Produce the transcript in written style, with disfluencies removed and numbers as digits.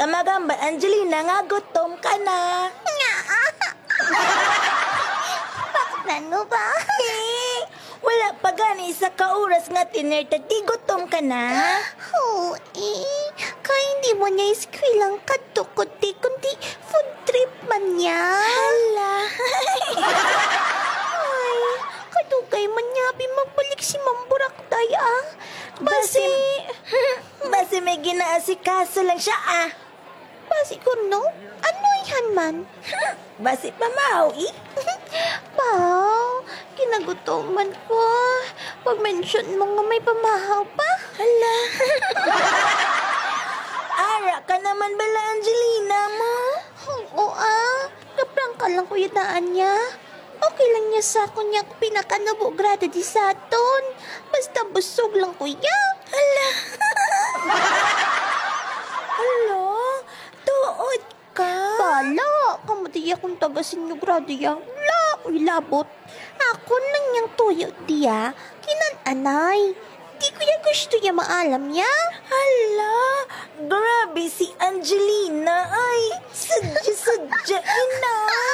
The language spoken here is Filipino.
Magamba, Angelina, nga gutom ka na. Bakit mo ba? Wala pa gani sa kauras nga tinerta, di gutom ka na. Oo, kaya hindi mo niya iskwil ang katukot kundi food trip man niya. Hala. Ay, kadugay man niya magbalik si Mamburak daya. Basi may ginaasikaso lang siya Basi ko no? Ano yan man? Basi pamaw Wow, kinagutoman ko. Pag-mention mo nga may pamahaw pa. Hala. Ara ka naman bala, Angelina mo. Oo Naprang ka lang kuya daan niya. Okay lang niya sa ako niya pinakanubo grado di sa aton. Basta busog lang kuya. Hala. Hala. Tuod ka. Bala, kamati akong taga sinyo grado yang. Labot. Ako lang yung tuyo diya. Kinananay. Di ko ya gusto ya maalam ya. Hala.